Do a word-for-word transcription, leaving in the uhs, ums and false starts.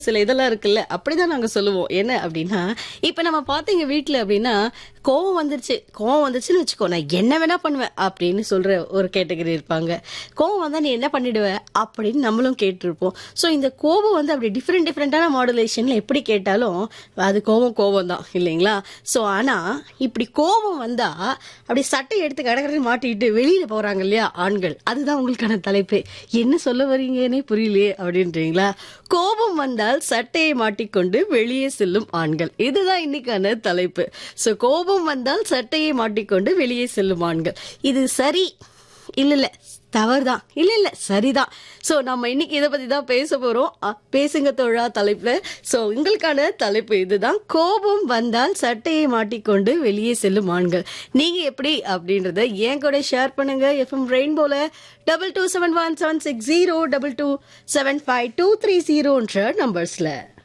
சில இதெல்லாம் இருக்குல்ல அப்படிதான் நாங்க சொல்லுவோம். என்ன அப்படின்னா, இப்ப நம்ம பார்த்தீங்க வீட்ல அப்படின்னா, கோவம் வந்துருச்சு கோவம் வந்துச்சுன்னு வச்சுக்கோ, நான் என்ன வேணா பண்ணுவேன் அப்படின்னு சொல்ற ஒரு கேட்டகரி இருப்பாங்க. கோவம் வந்தா நீ என்ன பண்ணிடுவ அப்படின்னு நம்மளும் கேட்டிருப்போம். ஸோ இந்த கோபம் வந்து அப்படி டிஃப்ரெண்ட் டிஃப்ரெண்டான மாடுலேஷன்ல எப்படி கேட்டாலும் அது கோபம் கோபம் தான் இல்லைங்களா? ஸோ ஆனா இப்படி கோபம் வந்தா அப்படி சட்டை எடுத்து கடற்கரை மாட்டிட்டு வெளியில போறாங்க இல்லையா ஆண்கள், அதுதான் உங்களுக்கான தலைப்பு. என்ன சொல்ல வரீங்கன்னே புரியலையே அப்படின்றீங்களா? கோபம் வந்தால் சட்டையை மாட்டிக்கொண்டு வெளியே செல்லும் ஆண்கள், இதுதான் இன்னைக்கான தலைப்பு. சோ கோபம் வந்தால் சட்டையை மாட்டிக்கொண்டு வெளியே செல்லும் ஆண்கள், இது சரி இல்ல இல்ல தவறுதான் இல்ல இல்ல சரிதான். சோ நம்ம இன்னைக்கு இதை பத்தி தான் பேச போறோம். அ, பேசுங்க தோழா தலைப்புல. சோ உங்களுக்கான தலைப்பு இதுதான், கோபம் வந்தால் சட்டையை மாட்டிக்கொண்டு வெளியே செல்லும் ஆண்கள். நீங்க எப்படி அப்படின்றத என் கூட ஷேர் பண்ணுங்க. FM ரெயின்போல double two seven one seven six zero double two seven five two three ஜீரோன்ற நம்பர்ஸ்ல.